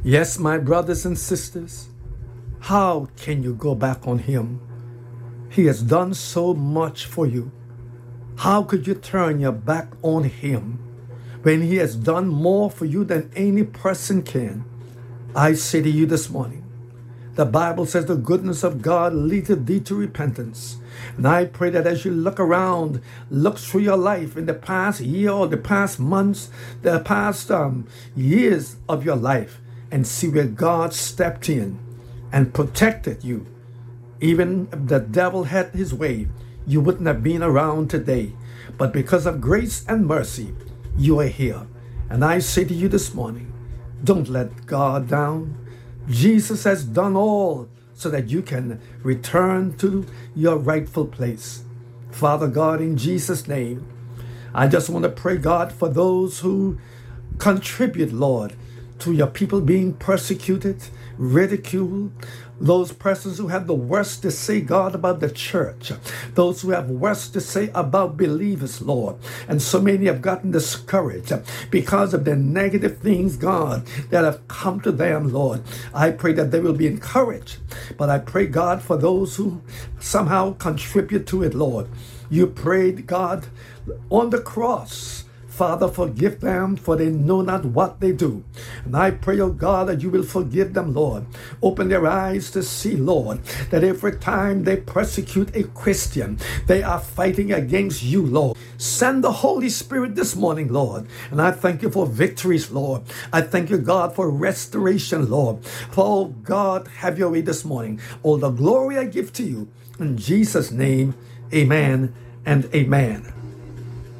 Yes, my brothers and sisters, how can you go back on him? He has done so much for you. How could you turn your back on him when he has done more for you than any person can? I say to you this morning, the Bible says the goodness of God leadeth thee to repentance. And I pray that as you look around, look through your life in the past year or the past months, the past years of your life, and see where God stepped in and protected you. Even if the devil had his way, you wouldn't have been around today. But because of grace and mercy, you are here. And I say to you this morning, don't let God down. Jesus has done all so that you can return to your rightful place. Father God, in Jesus' name, I just want to pray, God, for those who contribute, Lord, to your people being persecuted, ridiculed, those persons who have the worst to say, God, about the church, those who have worst to say about believers, Lord. And so many have gotten discouraged because of the negative things, God, that have come to them, Lord. I pray that they will be encouraged. But I pray, God, for those who somehow contribute to it, Lord. You prayed, God, on the cross. Father, forgive them, for they know not what they do. And I pray, oh God, that you will forgive them, Lord. Open their eyes to see, Lord, that every time they persecute a Christian, they are fighting against you, Lord. Send the Holy Spirit this morning, Lord. And I thank you for victories, Lord. I thank you, God, for restoration, Lord. For, oh God, have your way this morning. All the glory I give to you. In Jesus' name, amen and amen.